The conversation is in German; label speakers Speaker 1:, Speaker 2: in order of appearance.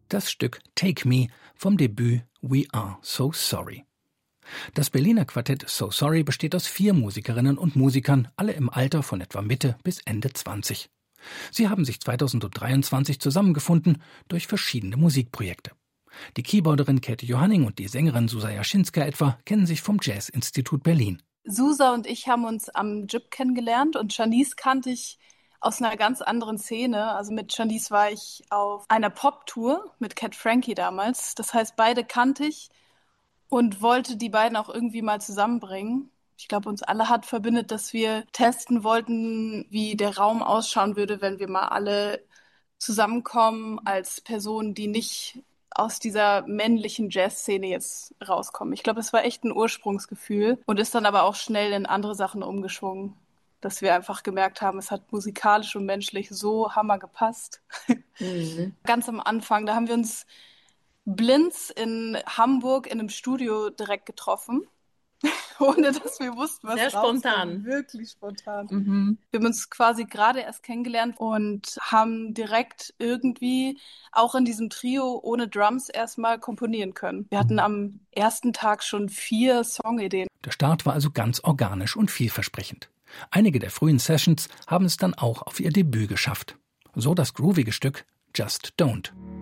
Speaker 1: Das Stück Take Me vom Debüt We Are So Sorry. Das Berliner Quartett So Sorry besteht aus 4 Musikerinnen und Musikern, alle im Alter von etwa Mitte bis Ende 20. Sie haben sich 2023 zusammengefunden durch verschiedene Musikprojekte. Die Keyboarderin Käthe Johanning und die Sängerin Susa Jaschinska etwa kennen sich vom Jazz-Institut Berlin.
Speaker 2: Susa und ich haben uns am JIP kennengelernt und Janice kannte ich aus einer ganz anderen Szene. Also mit Janice war ich auf einer Pop-Tour mit Cat Frankie damals. Das heißt, beide kannte ich und wollte die beiden auch irgendwie mal zusammenbringen. Ich glaube, uns alle verbindet, dass wir testen wollten, wie der Raum ausschauen würde, wenn wir mal alle zusammenkommen als Personen, die nicht aus dieser männlichen Jazzszene jetzt rauskommen. Ich glaube, es war echt ein Ursprungsgefühl und ist dann aber auch schnell in andere Sachen umgeschwungen, dass wir einfach gemerkt haben, es hat musikalisch und menschlich so hammer gepasst. Ganz am Anfang, da haben wir uns blinds in Hamburg in einem Studio direkt getroffen, ohne dass wir wussten, was
Speaker 3: sehr
Speaker 2: rauskommt.
Speaker 3: Spontan.
Speaker 2: Wirklich spontan. Wir haben uns quasi gerade erst kennengelernt und haben direkt irgendwie auch in diesem Trio ohne Drums erstmal komponieren können. Wir hatten am ersten Tag schon 4 Songideen.
Speaker 1: Der Start war also ganz organisch und vielversprechend. Einige der frühen Sessions haben es dann auch auf ihr Debüt geschafft. So das groovige Stück Just Don't.